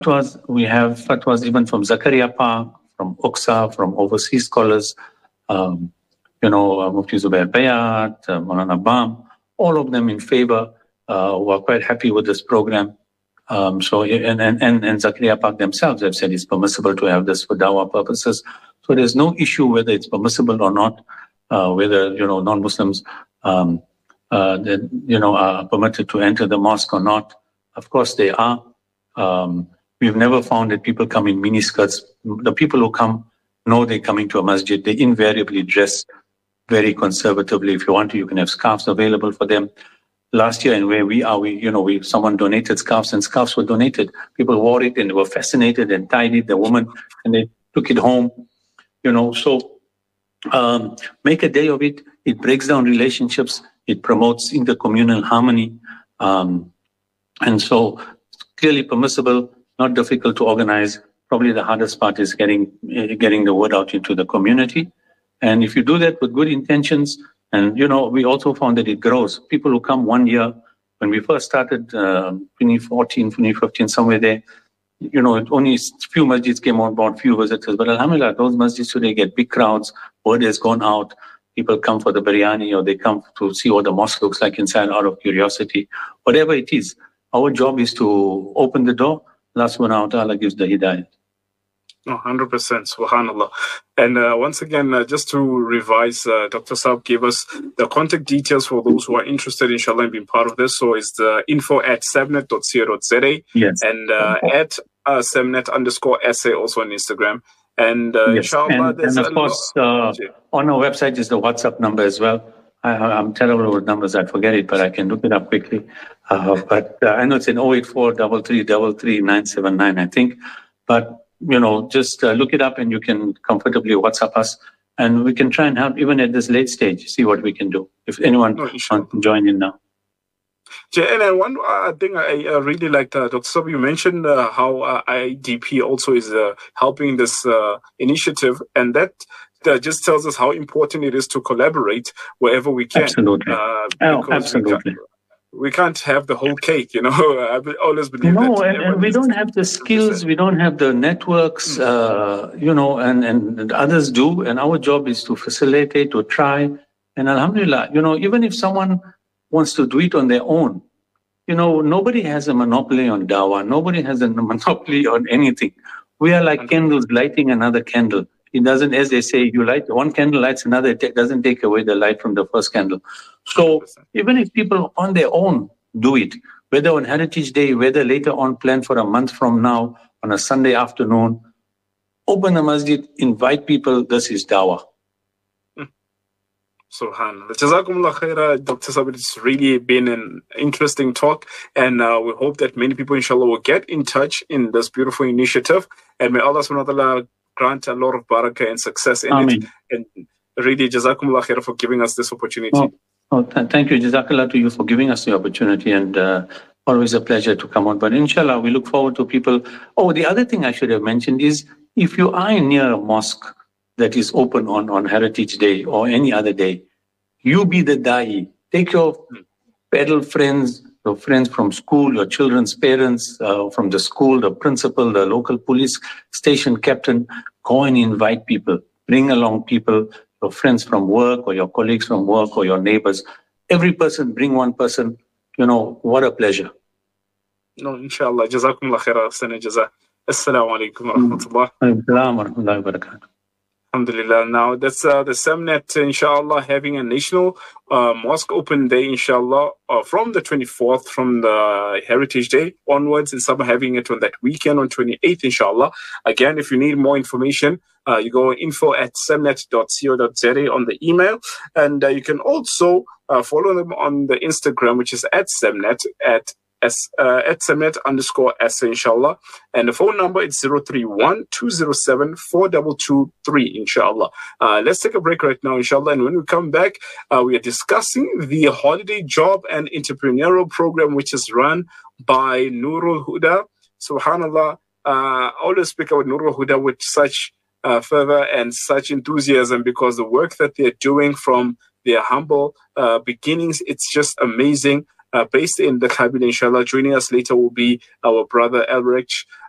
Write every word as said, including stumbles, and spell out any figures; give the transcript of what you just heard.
fatwas. We have fatwas even from Zakaria Park, from Uqsa, from overseas scholars, um, you know, uh, Mufti Zubair Bayat, uh, Maulana Bam, all of them in favor, uh, who are quite happy with this program. Um, so, and, and, and, and Zakaria Park themselves have said it's permissible to have this for dawah purposes. So there's no issue whether it's permissible or not, uh, whether, you know, non-Muslims, um, uh, that, you know, are permitted to enter the mosque or not. Of course they are. Um, we've never found that people come in miniskirts. The people who come know they're coming to a masjid. They invariably dress very conservatively. If you want to, you can have scarves available for them. Last year, and where we are, we, you know, we, someone donated scarves and scarves were donated. People wore it and they were fascinated and tied it, the woman, and they took it home, you know. So um, make a day of it. It breaks down relationships. It promotes intercommunal harmony. Um, and so it's clearly permissible, not difficult to organize. Probably the hardest part is getting, uh, getting the word out into the community. And if you do that with good intentions, and, you know, we also found that it grows. People who come one year, when we first started, uh, twenty fourteen, twenty fifteen, somewhere there, you know, only few masjids came on board, few visitors. But alhamdulillah, those masjids today get big crowds. Word has gone out. People come for the biryani or they come to see what the mosque looks like inside out of curiosity. Whatever it is, our job is to open the door. Allah subhanahu wa ta'ala gives the hidayah. Oh, one hundred percent, subhanallah. And uh, once again, uh, just to revise, uh, Doctor Saab gave us the contact details for those who are interested, inshallah, in being part of this. So it's the info at semnet dot co dot za, yes. and uh, at uh, semnet underscore sa also on Instagram. And uh, yes. inshallah, and, there's and of a course, lot. Uh, on our website is the WhatsApp number as well. I, I'm terrible with numbers, I forget it, but I can look it up quickly. Uh, but uh, I know it's an oh eight four, three three three three, nine seven nine, I think. But you know, just uh, look it up and you can comfortably WhatsApp us and we can try and help even at this late stage, see what we can do. If anyone oh, wants to join in now. Yeah, and uh, one uh, thing I uh, really liked, uh, Doctor Saab, you mentioned uh, how uh, I D P also is uh, helping this uh, initiative, and that uh, just tells us how important it is to collaborate wherever we can. Absolutely. Uh, oh, absolutely. We can't have the whole cake, you know. I always believe no, that. No, and, and we don't have the skills, we don't have the networks, mm. uh, you know, and, and others do. And our job is to facilitate, to try. And alhamdulillah, you know, even if someone wants to do it on their own, you know, nobody has a monopoly on dawah. Nobody has a monopoly on anything. We are like candles lighting another candle. It doesn't, as they say, you light one candle, lights another, it doesn't take away the light from the first candle. So one hundred percent. Even if people on their own do it, whether on Heritage Day, whether later on planned for a month from now, on a Sunday afternoon, open a masjid, invite people, this is dawah. Subhanallah. Jazakumullah khaira, Doctor Saab. It's really been an interesting talk, and uh, we hope that many people, inshallah, will get in touch in this beautiful initiative. And may Allah subhanahu wa ta'ala grant a lot of barakah and success in Ameen. it. And really, Jazakumullah khaira for giving us this opportunity. Oh, oh th- thank you. Jazakallah to you for giving us the opportunity, and uh, always a pleasure to come on. But inshallah, we look forward to people. Oh, the other thing I should have mentioned is if you are near a mosque that is open on, on Heritage Day or any other day, you be the da'i. Take your pedal friends, your friends from school, your children's parents, uh, from the school, the principal, the local police station captain. Go and invite people. Bring along people, your friends from work or your colleagues from work or your neighbors. Every person, bring one person. You know, what a pleasure. No, inshallah. Jazakumullah khaira, ahsana jaza. Assalamu alaikum wa rahmatullah. Assalamu wa rahmatullahi wa barakatuh. Alhamdulillah. Now, that's uh, the Semnet, inshallah, having a national uh, mosque open day, inshallah, uh, from the twenty-fourth, from the Heritage Day onwards, and some are having it on that weekend on twenty-eighth, inshallah. Again, if you need more information, uh, you go info at semnet dot co dot za on the email, and uh, you can also uh, follow them on the Instagram, which is at Semnet, at S, uh, at Semnet underscore S, inshallah. And the phone number is zero three one, two zero seven, four two two three, inshallah. Uh, let's take a break right now, inshallah. And when we come back, uh, we are discussing the holiday job and entrepreneurial program, which is run by Nurul Huda. Subhanallah, uh, I always speak about Nurul Huda with such uh, fervor and such enthusiasm, because the work that they're doing from their humble uh, beginnings, it's just amazing. Uh, based in the Kabila, inshallah. Joining us later will be our brother Elrich